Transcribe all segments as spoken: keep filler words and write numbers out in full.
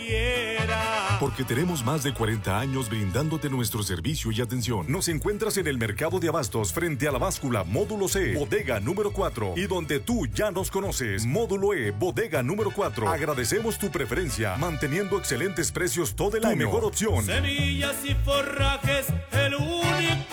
quiera. Porque tenemos más de cuarenta años brindándote nuestro servicio y atención. Nos encuentras en el mercado de abastos frente a la báscula Módulo C, bodega número cuatro. Y donde tú ya nos conoces, Módulo E, bodega número cuatro. Agradecemos tu preferencia, manteniendo excelentes precios todo el año. Tu mejor opción. Semillas y forrajes, el único.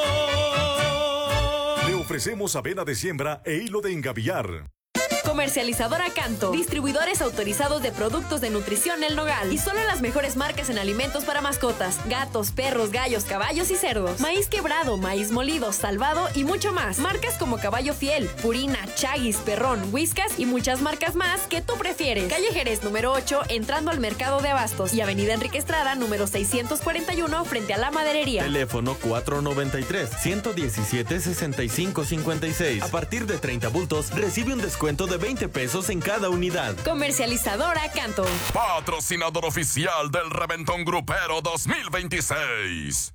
Le ofrecemos avena de siembra e hilo de engavillar. Comercializadora Canto, distribuidores autorizados de productos de nutrición El Nogal y solo las mejores marcas en alimentos para mascotas, gatos, perros, gallos, caballos y cerdos. Maíz quebrado, maíz molido, salvado y mucho más. Marcas como Caballo Fiel, Purina, Chaguis, Perrón, Whiskas y muchas marcas más que tú prefieres. Calle Jerez número ocho, entrando al mercado de abastos, y Avenida Enrique Estrada número seiscientos cuarenta y uno frente a la maderería. Teléfono cuatro noventa y tres, ciento diecisiete, sesenta y cinco cincuenta y seis. A partir de treinta bultos recibe un descuento de veinte pesos en cada unidad. Comercializadora Canto. Patrocinador oficial del Reventón Grupero dos mil veintiséis.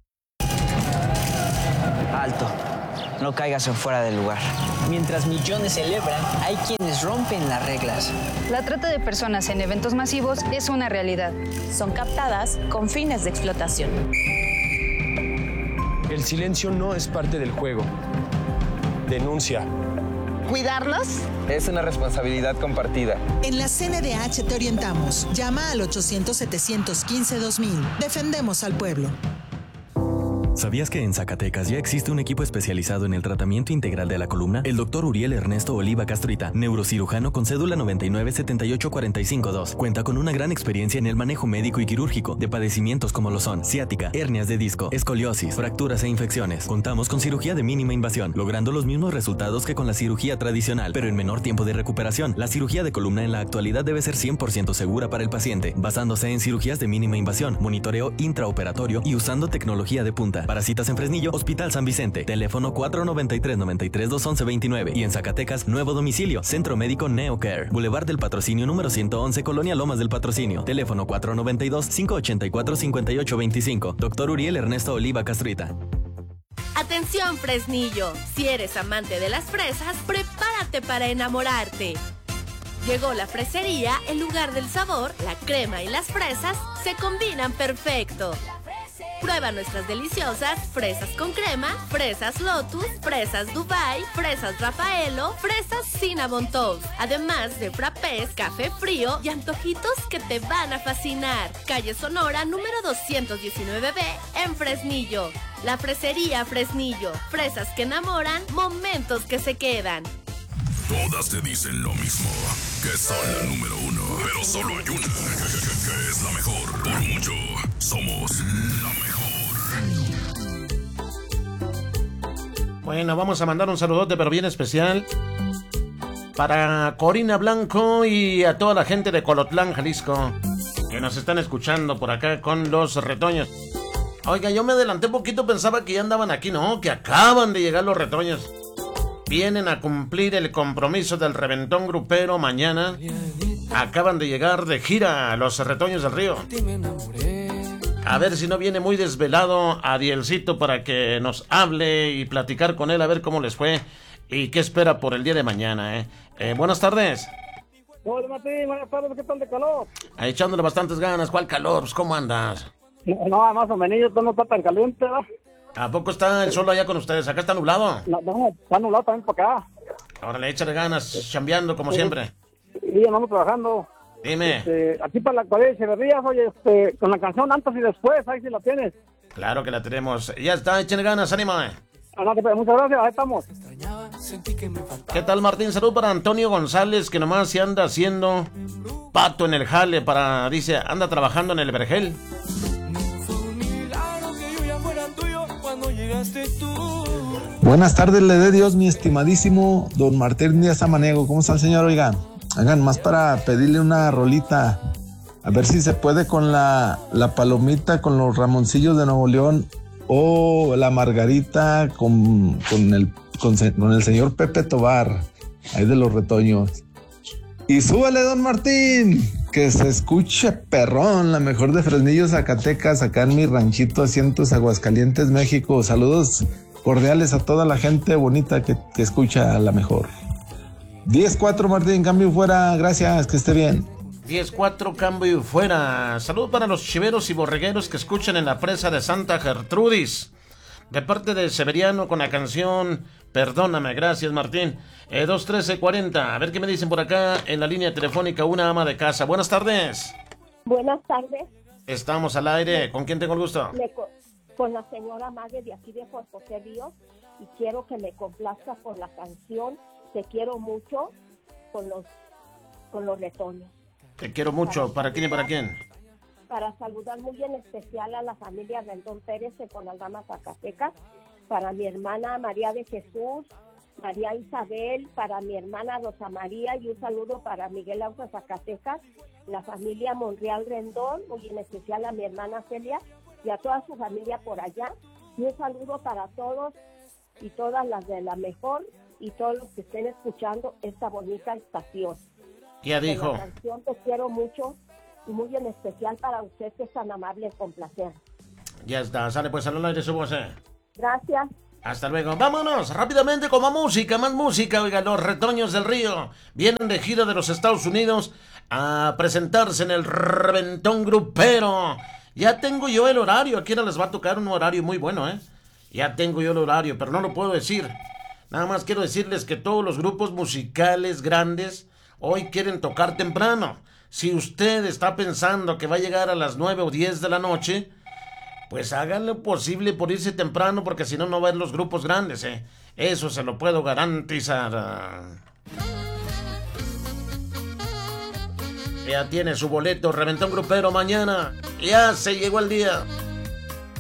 Alto. No caigas en fuera del lugar. Mientras millones celebran, hay quienes rompen las reglas. La trata de personas en eventos masivos es una realidad. Son captadas con fines de explotación. El silencio no es parte del juego. Denuncia. ¿Cuidarlos? Es una responsabilidad compartida. En la C N D H te orientamos. Llama al ochocientos, setecientos quince, dos mil. Defendemos al pueblo. ¿Sabías que en Zacatecas ya existe un equipo especializado en el tratamiento integral de la columna? El doctor Uriel Ernesto Oliva Castrita, neurocirujano con cédula noventa y nueve setenta y ocho cuarenta y cinco dos, cuenta con una gran experiencia en el manejo médico y quirúrgico de padecimientos como lo son ciática, hernias de disco, escoliosis, fracturas e infecciones. Contamos con cirugía de mínima invasión, logrando los mismos resultados que con la cirugía tradicional, pero en menor tiempo de recuperación. La cirugía de columna en la actualidad debe ser cien por ciento segura para el paciente, basándose en cirugías de mínima invasión, monitoreo intraoperatorio y usando tecnología de punta. Para citas en Fresnillo, Hospital San Vicente, teléfono cuatro noventa y tres, noventa y tres, doscientos once, veintinueve. Y en Zacatecas, nuevo domicilio, Centro Médico NeoCare, Boulevard del Patrocinio número ciento once, Colonia Lomas del Patrocinio, teléfono cuatro noventa y dos, cinco ochenta y cuatro, cincuenta y ocho veinticinco. Doctor Uriel Ernesto Oliva Castrita. Atención Fresnillo, si eres amante de las fresas, prepárate para enamorarte. Llegó la fresería, el lugar del sabor, la crema y las fresas se combinan perfecto. Prueba nuestras deliciosas fresas con crema, fresas Lotus, fresas Dubai, fresas Rafaelo, fresas Cinnamon Toast. Además de frappés, café frío y antojitos que te van a fascinar. Calle Sonora número doscientos diecinueve B en Fresnillo. La fresería Fresnillo. Fresas que enamoran, momentos que se quedan. Todas te dicen lo mismo, que son la número uno, pero solo hay una, que, que, que es la mejor. Por mucho, somos la mejor. Bueno, vamos a mandar un saludote, pero bien especial, para Corina Blanco y a toda la gente de Colotlán, Jalisco, que nos están escuchando por acá con los retoños. Oiga, yo me adelanté un poquito, pensaba que ya andaban aquí, no, que acaban de llegar los retoños. Vienen a cumplir el compromiso del Reventón Grupero mañana. Acaban de llegar de gira los Retoños del Río. A ver si no viene muy desvelado Adielcito para que nos hable y platicar con él a ver cómo les fue y qué espera por el día de mañana. ¿eh? Eh, buenas tardes. Hola Martín, buenas tardes, ¿qué tal de calor? Ahí echándole bastantes ganas, ¿cuál calor? Pues, ¿cómo andas? No, no, más o menos, esto no está tan caliente, ¿verdad? ¿A poco está el sol allá con ustedes? ¿Acá está nublado? No, no, está nublado también para acá. Ahora le échale ganas, chambeando como sí, siempre. Sí, andamos trabajando. Dime. Este, aquí para la cuadrilla de Echeverría, oye, este, con la canción Antes y Después, ahí sí la tienes. Claro que la tenemos. Ya está, échale ganas, ánima. Ah, no, muchas gracias, ahí estamos. ¿Qué tal, Martín? Salud para Antonio González, que nomás se anda haciendo pato en el jale para, dice, anda trabajando en el vergel. Buenas tardes, le dé Dios, mi estimadísimo don Martín Díaz Samaniego. ¿Cómo está el señor? Oiga, hagan más para pedirle una rolita. A ver si se puede con la, la palomita, con los Ramoncillos de Nuevo León, o la Margarita con, con, el, con, con el señor Pepe Tobar, ahí de los Retoños. Y súbale, don Martín, que se escuche perrón, la mejor de Fresnillo, Zacatecas, acá en mi ranchito Asientos, Aguascalientes, México. Saludos cordiales a toda la gente bonita que, que escucha a la mejor. diez cuatro, Martín, cambio fuera, gracias, que esté bien. diez cuatro, cambio y fuera. Salud para los chiveros y borregueros que escuchan en la presa de Santa Gertrudis. De parte de Severiano con la canción Perdóname. Gracias, Martín. Eh, dos trece cuarenta. A ver qué me dicen por acá en la línea telefónica una ama de casa. Buenas tardes. Buenas tardes. Estamos al aire. ¿Con quién tengo el gusto? Me co- con la señora Maggie de aquí de Juan José Ríos. Y quiero que me complazca por la canción Te quiero mucho con los, con los retoños. Te quiero mucho. ¿Para quién y para quién? Para saludar muy en especial a la familia Rendón Pérez de Conaldama, Zacatecas, para mi hermana María de Jesús, María Isabel, para mi hermana Rosa María y un saludo para Miguel Ausa, Zacatecas, la familia Monreal Rendón, muy en especial a mi hermana Celia y a toda su familia por allá, y un saludo para todos y todas las de la mejor y todos los que estén escuchando esta bonita estación. Ya dijo. La canción Te quiero mucho y muy en especial para usted que es tan amable en complacer. Ya está, sale pues al aire su voz. eh. Gracias. Hasta luego. Vámonos rápidamente con más música, más música. Oiga, los Retoños del Río vienen de gira de los Estados Unidos a presentarse en el Reventón Grupero. Ya tengo yo el horario. Aquí ahora les va a tocar un horario muy bueno, ¿eh? Ya tengo yo el horario, pero no lo puedo decir. Nada más quiero decirles que todos los grupos musicales grandes hoy quieren tocar temprano. Si usted está pensando que va a llegar a las nueve o diez de la noche, pues hagan lo posible por irse temprano, porque si no, no va a ver los grupos grandes, ¿eh? Eso se lo puedo garantizar. Ya tiene su boleto, Reventón Grupero mañana. Ya se llegó el día.